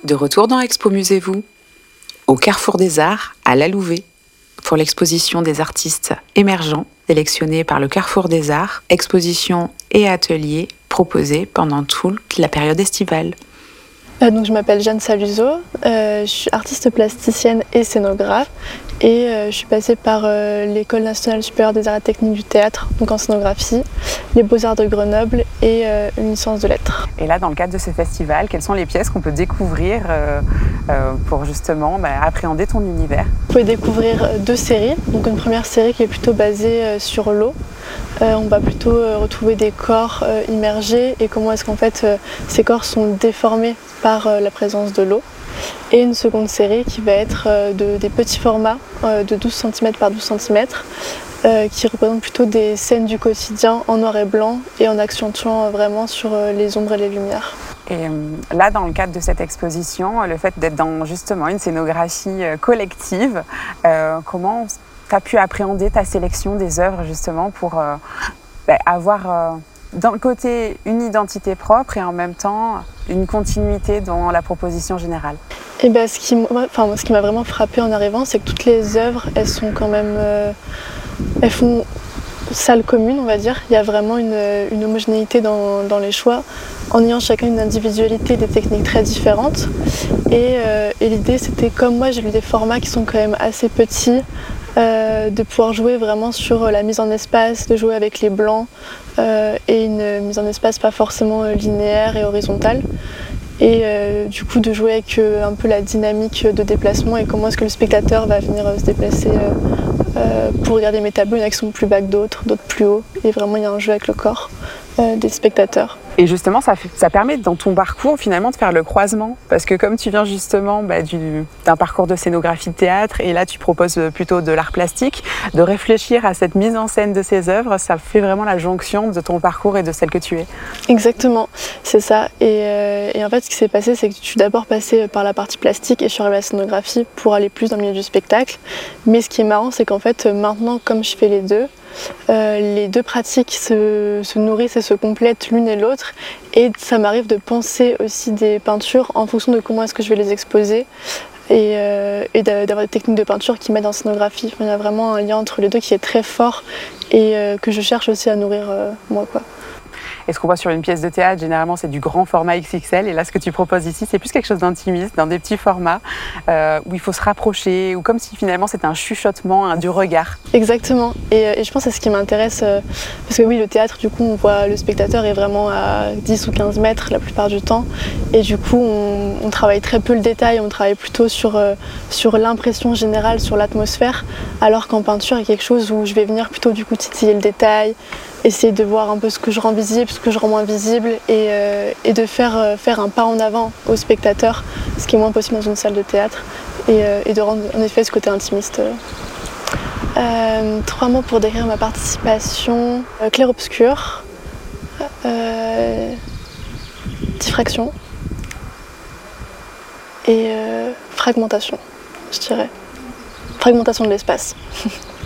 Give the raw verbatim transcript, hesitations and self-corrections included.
De retour dans Expo Musez-vous, au Carrefour des Arts, à La Louvet, pour l'exposition des artistes émergents sélectionnés par le Carrefour des Arts, exposition et ateliers proposés pendant toute la période estivale. Euh, donc, je m'appelle Jeanne Saluzo, euh, je suis artiste plasticienne et scénographe et euh, je suis passée par euh, l'École nationale supérieure des arts et techniques du théâtre, donc en scénographie, les Beaux-Arts de Grenoble et euh, une licence de lettres. Et là, dans le cadre de ce festival, quelles sont les pièces qu'on peut découvrir euh, euh, pour justement bah, appréhender ton univers? Vous pouvez découvrir deux séries, donc une première série qui est plutôt basée euh, sur l'eau. Euh, on va plutôt euh, retrouver des corps euh, immergés et comment est-ce qu'en fait euh, ces corps sont déformés par euh, la présence de l'eau. Et une seconde série qui va être euh, de, des petits formats euh, de douze centimètres par douze centimètres euh, qui représentent plutôt des scènes du quotidien en noir et blanc et en accentuant euh, vraiment sur euh, les ombres et les lumières. Et euh, là, dans le cadre de cette exposition, le fait d'être dans justement une scénographie euh, collective, euh, comment tu as pu appréhender ta sélection des œuvres justement pour euh, bah, avoir euh, d'un côté une identité propre et en même temps une continuité dans la proposition générale? Et ben, ce qui enfin, ce qui m'a vraiment frappée en arrivant, c'est que toutes les œuvres, elles sont quand même, euh, elles font salle commune, on va dire. Il y a vraiment une, une homogénéité dans, dans les choix, en ayant chacun une individualité, des techniques très différentes. Et, euh, et l'idée, c'était, comme moi, j'ai lu des formats qui sont quand même assez petits, euh, de pouvoir jouer vraiment sur la mise en espace, de jouer avec les blancs euh, et une mise en espace pas forcément linéaire et horizontale. Et euh, du coup de jouer avec euh, un peu la dynamique de déplacement et comment est-ce que le spectateur va venir euh, se déplacer euh, euh, pour regarder mes tableaux. Il y en a qui sont plus bas que d'autres, d'autres plus hauts, et vraiment il y a un jeu avec le corps euh, des spectateurs. Et justement, ça, fait, ça permet dans ton parcours finalement de faire le croisement, parce que comme tu viens justement bah, du, d'un parcours de scénographie de théâtre, et là tu proposes plutôt de l'art plastique, de réfléchir à cette mise en scène de ces œuvres, ça fait vraiment la jonction de ton parcours et de celle que tu es. Exactement, c'est ça. Et, euh, et en fait, ce qui s'est passé, c'est que je suis d'abord passée par la partie plastique et je suis arrivée à la scénographie pour aller plus dans le milieu du spectacle. Mais ce qui est marrant, c'est qu'en fait, maintenant, comme je fais les deux, Euh, les deux pratiques se, se nourrissent et se complètent l'une et l'autre, et ça m'arrive de penser aussi des peintures en fonction de comment est-ce que je vais les exposer et, euh, et d'avoir des techniques de peinture qui m'aident en scénographie. Il y a vraiment un lien entre les deux qui est très fort et euh, que je cherche aussi à nourrir euh, moi, quoi. Et ce qu'on voit sur une pièce de théâtre, généralement, c'est du grand format X X L. Et là, ce que tu proposes ici, c'est plus quelque chose d'intimiste, dans des petits formats, euh, où il faut se rapprocher, ou comme si finalement c'était un chuchotement, un du regard. Exactement. Et, et je pense que c'est ce qui m'intéresse, euh, parce que oui, le théâtre, du coup, on voit le spectateur est vraiment à dix ou quinze mètres la plupart du temps. Et du coup, on, on travaille très peu le détail, on travaille plutôt sur, euh, sur l'impression générale, sur l'atmosphère, alors qu'en peinture, il y a quelque chose où je vais venir plutôt du coup titiller le détail, essayer de voir un peu ce que je rends visible, ce que je rends moins visible, et, euh, et de faire, euh, faire un pas en avant au spectateur, ce qui est moins possible dans une salle de théâtre, et, euh, et de rendre en effet ce côté intimiste. Euh, trois mots pour décrire ma participation: euh, clair-obscur, euh, diffraction et euh, fragmentation, je dirais. Fragmentation de l'espace.